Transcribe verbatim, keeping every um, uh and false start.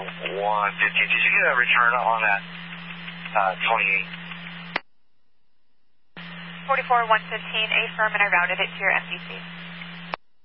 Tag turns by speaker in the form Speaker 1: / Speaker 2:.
Speaker 1: one fifteen. Did you get a return on that uh, twenty-eight?
Speaker 2: forty-four one fifteen, affirm, and I routed it to your M D C.